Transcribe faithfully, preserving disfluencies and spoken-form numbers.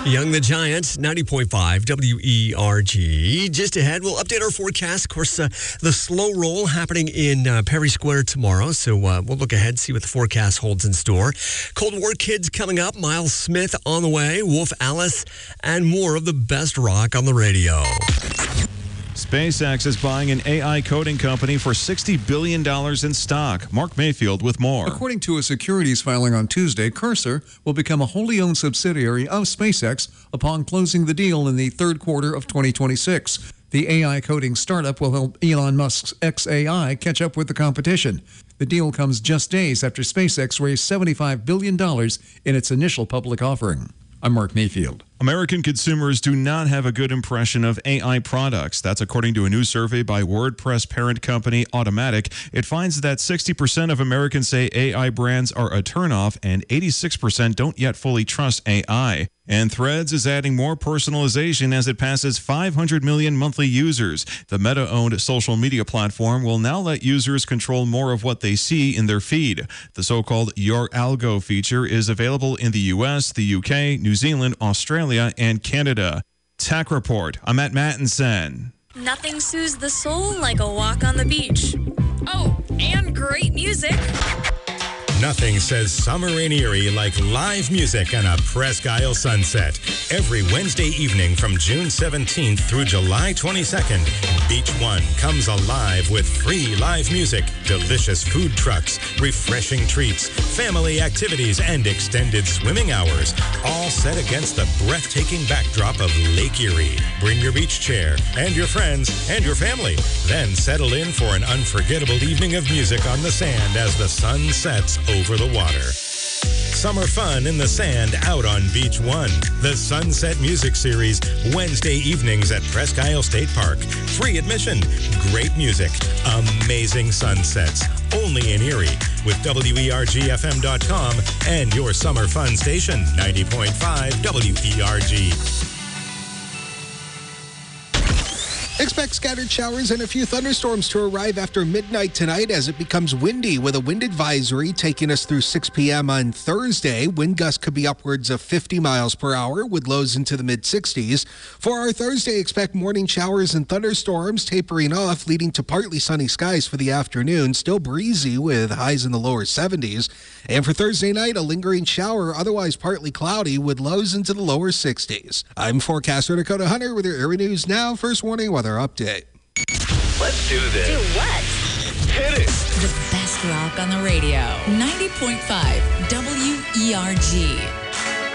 Young the Giant, ninety point five W E R G. Just ahead, we'll update our forecast. Of course, uh, the slow roll happening in uh, Perry Square tomorrow. So uh, we'll look ahead, see what the forecast holds in store. Cold War Kids coming up. Miles Smith on the way. Wolf Alice and more of the best rock on the radio. SpaceX is buying an A I coding company for sixty billion dollars in stock. Mark Mayfield with more. According to a securities filing on Tuesday, Cursor will become a wholly owned subsidiary of SpaceX upon closing the deal in the third quarter of twenty twenty-six. The A I coding startup will help Elon Musk's X A I catch up with the competition. The deal comes just days after SpaceX raised seventy-five billion dollars in its initial public offering. I'm Mark Mayfield. American consumers do not have a good impression of A I products. That's according to a new survey by WordPress parent company Automatic. It finds that sixty percent of Americans say A I brands are a turnoff and eighty-six percent don't yet fully trust A I. And Threads is adding more personalization as it passes five hundred million monthly users. The Meta-owned social media platform will now let users control more of what they see in their feed. The so-called Your Algo feature is available in the U S, the U K, New Zealand, Australia, and Canada. Tech Report. I'm at Mattinson. Nothing soothes the soul like a walk on the beach. Oh, and great music. Nothing says summer in Erie like live music and a Presque Isle sunset. Every Wednesday evening from June seventeenth through July twenty-second, Beach One comes alive with free live music, delicious food trucks, refreshing treats, family activities, and extended swimming hours, all set against the breathtaking backdrop of Lake Erie. Bring your beach chair and your friends and your family. Then settle in for an unforgettable evening of music on the sand as the sun sets over the water. Summer fun in the sand out on Beach One. The Sunset Music Series, Wednesday evenings at Presque Isle State Park. Free admission, great music, amazing sunsets. Only in Erie with W E R G F M dot com and your summer fun station, ninety point five W E R G. Expect scattered showers and a few thunderstorms to arrive after midnight tonight as it becomes windy with a wind advisory taking us through six p.m. on Thursday. Wind gusts could be upwards of fifty miles per hour with lows into the mid-sixties. For our Thursday, expect morning showers and thunderstorms tapering off, leading to partly sunny skies for the afternoon. Still breezy with highs in the lower seventies. And for Thursday night, a lingering shower, otherwise partly cloudy with lows into the lower sixties. I'm forecaster Dakota Hunter with your Erie News Now First Warning Weather Update. Let's do this. Do what? Hit it. The best rock on the radio. ninety point five W E R G.